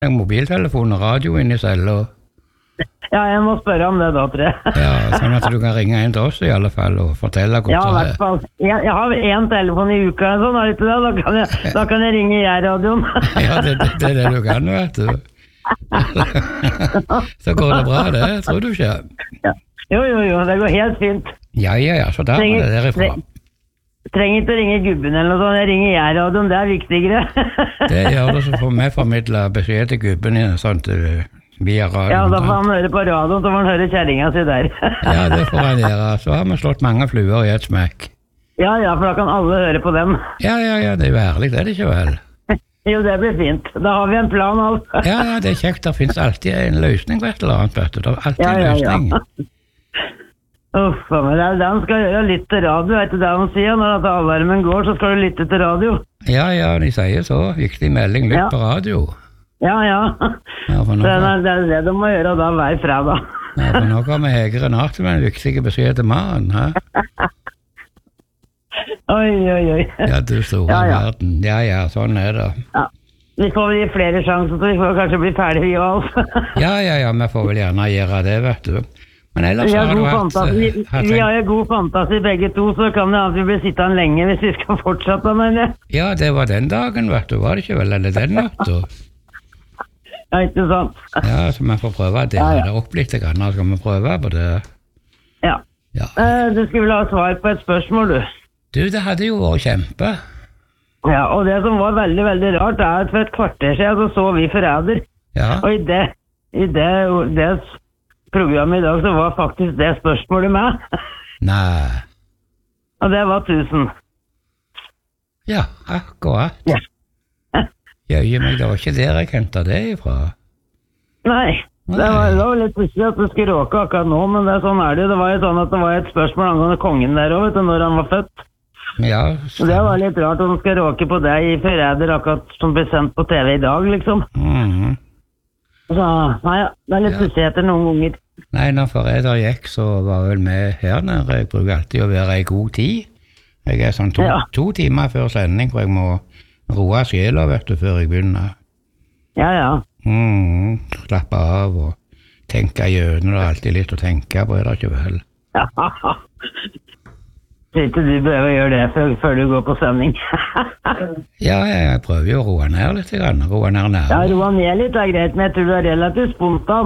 mobiltelefon og radio inn I cella. Ja, jeg må spørre om det da, tror jeg. Ja, sånn at du kan ringe inn til oss I alle fall og fortelle hvordan Ja, I hvert fall. Jeg har en telefon I uka, sånn, har du ikke det? Da kan jeg ringe jeg-radioen. Ja, det det du kan, vet du. Så går det bra, det, tror du ikke? Ja. Jo, det går helt fint. Ja, så da var det derifra. Trenger ikke å ringe gubben eller noe sånt, jeg ringer jeg-radioen, det viktigere. Det gjør det, så får vi formidle beskjed til gubben sånt via radioen. Ja, da får han høre på radioen, så får han høre kjæringa si der. Ja, det får han gjøre, så har vi slått mange fluer I et smekk. Ja, for da kan alle høre på dem. Ja, det jo herlig, det ikke vel? Jo, det blir fint. Da har vi en plan, altså. Ja, det kjekt, det finnes alltid en løsning på et eller annet, vet du. Det alltid en løsning. Uff, men den skal gjøre litt til radio, vet du det han sier? Når alarmen går, så skal du lytte til radio. Ja, de sier så. Viktig melding, lytt på radio. Ja. For det det du må gjøre da hver fredag. Ja, for nå kommer Hege Renate med en viktig beskjed til mannen, hæ? Oi. Ja, du store verden. Ja, sånn det. Ja. Vi får vel gi flere sjanser, så vi får kanskje bli ferdige vi også. Ja, vi får vel gjerne gjøre det, vet du. Men ellers har du hatt... Vi har jo god fantasi begge to, så kan det at vi blir sittende lenge hvis vi skal fortsette med det. Ja, det var den dagen, vet du. Var det ikke vel, eller den natta? Ja, ikke sant. Ja, så vi får prøve å dele det opp litt, skal vi prøve på det? Ja. Du skulle vel ha svar på et spørsmål, du. Du, det hadde jo vært kjempe. Ja, og det som var veldig, veldig rart, at for et kvarter siden så vi Forræder. Ja. Og I det programmet I dag så var faktisk det spørsmålet med. Nei. Og det var 1000. Ja, akkurat. Ja. Men det var ikke der jeg hentet det ifra. Nei, det var litt plutselig at det skulle råke akkurat nå, men det sånn det. Det var jo sånn at det var et spørsmål angående kongen der også, vet du, når han var født. Ja. Det var litt rart at han skal råke på det I Forræder akkurat som ble sendt på TV I dag, liksom. Så, det litt plutselig etter noen ganger. Nei, når Forræder gikk, så var vel med her nede. Jeg bruker alltid å være I god tid. Jeg sånn 2 timer før sending, for jeg må roe sjela, vet du, før jeg begynner. Ja. Slappe av og tenke gjennom, det alltid litt å tenke på, det ikke vel? Ja. Så ikke du behøver å gjøre det før du går på sending. Ja, jeg prøver jo å roe ned litt, roe ned nær. Ja, roe ned litt greit, men jeg tror du relativt spontan.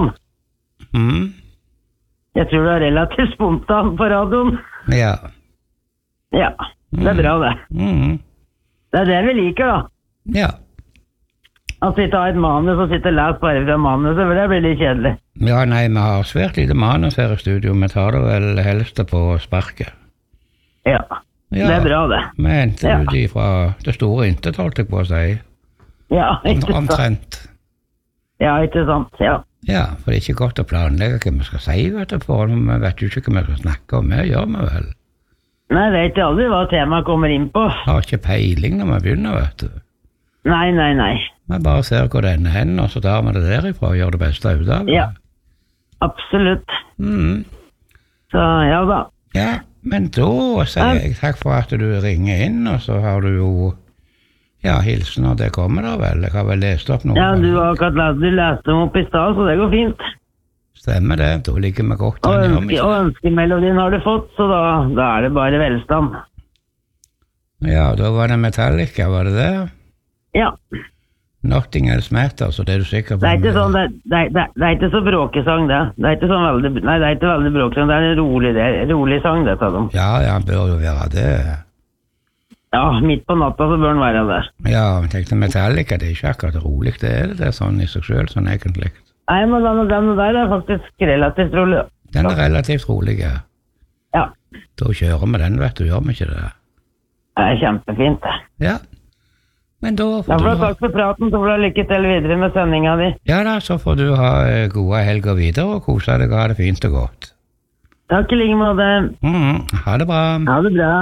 Jeg tror du relativt spontan på radioen. Ja. Ja, det bra det. Det det vi liker da. Ja. At vi tar et manus og sitter og leser bare fra manuset, for det blir litt kjedelig. Ja, nei, vi har svært lite manus her I studio, vi tar det vel helst på sparket. Ja, det bra det. Vi hentet ut ifra det store intet, holdt jeg på å si. Ja, ikke sant. Omtrent. Ja, ikke sant, ja. Ja, for det ikke godt å planlegge hva vi skal si, vet du, for vi vet jo ikke hva vi skal snakke om, det gjør vi vel. Nei, det ikke aldri hva temaet kommer inn på. Har ikke peiling når vi begynner, vet du. Nei. Vi bare ser hvor det hender, og så tar vi det derifra og gjør det beste ut av det. Ja, absolutt. Så, ja da. Ja, men da sier jeg takk for at du ringer inn, og så har du jo, hilsen, og det kommer da vel. Jeg har vel lest opp noe. Ja, du leste dem opp I sted, så det går fint. Stemmer det, da ligger vi godt. Og ønskemelodien har du fått, så da det bare velstand. Ja, da var det Metallica, var det det? Ja. Nothing else matters, så det du sikker på? Det ikke sånn, det ikke så bråkesang det. Det ikke sånn veldig, nei, det ikke veldig bråkesang, det en rolig sang det, sa de. Ja, han bør jo være det. Ja, midt på natta så bør han være der. Ja, men tenkte Metallica, det ikke akkurat rolig, det det sånn I seg selv, sånn egentlig. Nei, men den der faktisk relativt rolig. Den relativt rolig, ja. Ja. Da kjører vi den, vet du, gjør vi ikke det? Det kjempefint, det. Ja. Men da får du takk for praten, så får du lykke til videre med sendingen din. Ja da, så får du ha gode helger videre og kose deg og ha det fint og godt. Takk I like måte. Ha det bra. Ha det bra.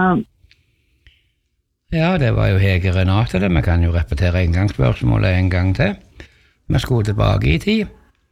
Ja, det var jo Hege Renate det. Vi kan jo repetere inngangsspørsmålet en gang til. Vi skulle tilbake I tid.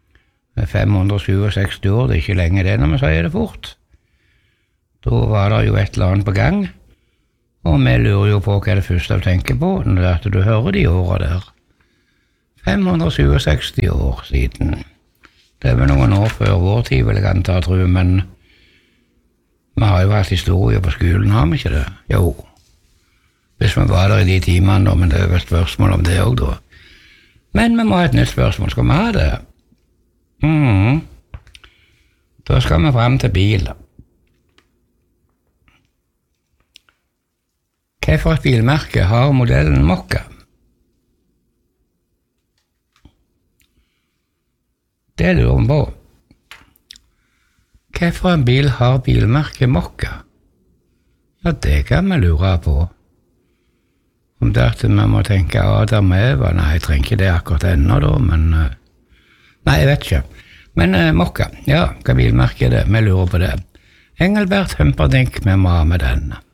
567 år, det ikke lenge det når vi sier det fort. Da var det jo et eller annet på gang. Og vi lurer jo på hva det første du tenker på når du hører de årene der. 567 år siden. Det vel noen år før vår tid, vil jeg anta, tror jeg, men vi har jo hatt historie på skolen, har vi ikke det? Jo. Hvis vi var der i de timene, da, men det er vel spørsmål om det også, da. Men vi må ha et nytt spørsmål. Skal vi ha det? Da skal vi frem til bilen. Hva for et bilmerke har modellen Mokka? Det lurer vi på. Hva for en bil har bilmerket Mokka? Ja, det kan vi lure på. Om det at vi må tenke Adam Eva, nei, jeg trenger ikke det akkurat ennå da, men nei, jeg vet ikke. Men Mokka, ja, hva bilmerke er det? Vi lurer på det. Engelbert Humperdinck, vi må ha med den.